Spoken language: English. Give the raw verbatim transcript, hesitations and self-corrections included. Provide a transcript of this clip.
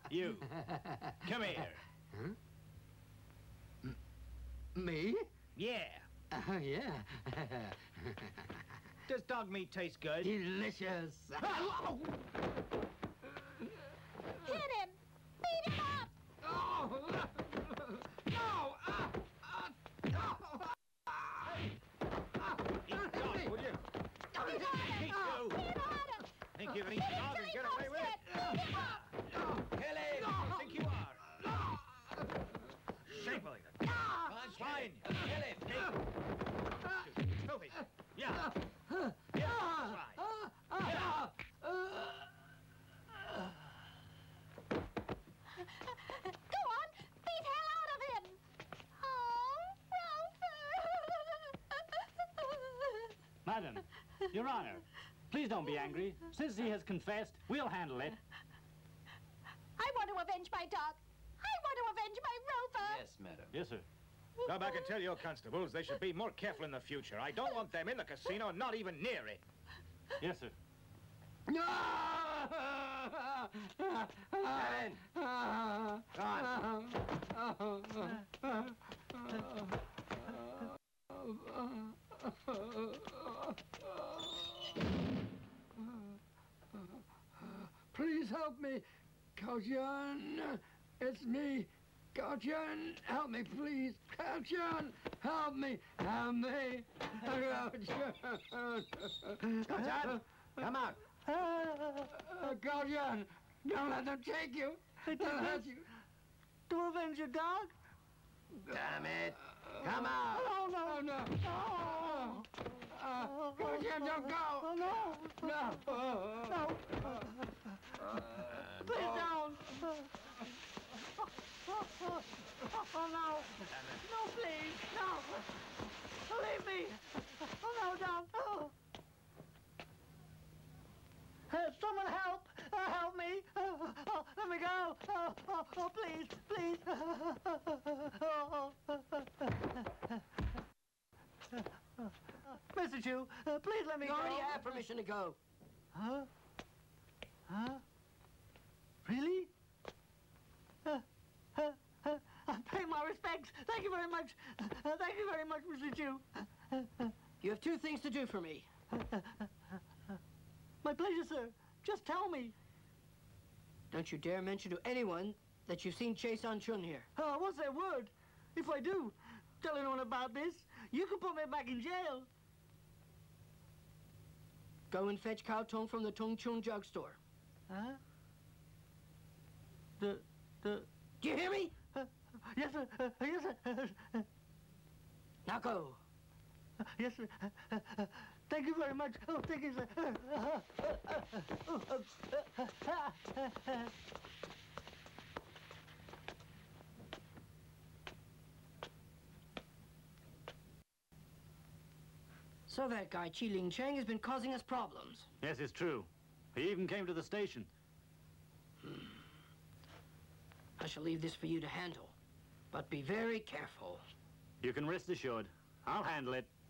You. Come here. Huh? M me? Yeah. Uh, yeah. Does dog meat taste good? Delicious. Hit him! Beat him up! Oh! No! Ah! Ah! No! Eat dog, will you? Hit harder! Eat you. Hit harder! Think you can eat Hit him dog till and he get away pops with it? it! Beat him up! Kill him! Who do you think you are? Shape like it. Come on, swine. Kill him. Take. Filthy. Yeah. Yeah, swine. Go on! Beat hell out of him! Oh, Rover! Madam, Your Honor, please don't be angry. Since he has confessed, we'll handle it. I want to avenge my dog. I want to avenge my Rover. Yes, madam. Yes, sir. Go back and tell your constables they should be more careful in the future. I don't want them in the casino, not even near it. Yes, sir. No! Kevin! Gone. Please help me, Cao-Juan. It's me, Cao-Juan. Help me, please. Cao-Juan, help me. Help me. Cao-Juan. Cao-Juan, come out. Cao-Juan, don't let them take you. Don't let you. To avenge your dog? Damn it. Come out. Oh, no, no. No. Uh, Cao-Juan, don't go. Oh, no. No. No. Uh, Please no. don't. Oh, no. No, please. No. Leave me. Oh, no, don't. Oh. Uh, someone help! Uh, help me! Oh, oh, let me go! Oh, oh, oh, please, please! Oh, oh. Mister Chu, uh, please let me You go. already have permission to go. Huh? Huh? Really? Uh, uh, uh, I pay my respects. Thank you very much. Uh, thank you very much, Mister Chu. You have two things to do for me. My pleasure, sir. Just tell me. Don't you dare mention to anyone that you've seen Che San Chun here. Uh, what's that word? If I do, tell anyone about this, you can put me back in jail. Go and fetch Cao Tong from the Tung Chung Jug store. Huh? The, the... Do you hear me? Uh, yes, sir. Uh, yes, sir. Now go. Uh, yes, sir. Uh, uh, uh, thank you very much. Oh, thank you, sir. Uh, uh, uh, uh, uh, So that guy, Chi Ling Cheng, has been causing us problems. Yes, it's true. He even came to the station. Hmm. I shall leave this for you to handle, but be very careful. You can rest assured. I'll handle it.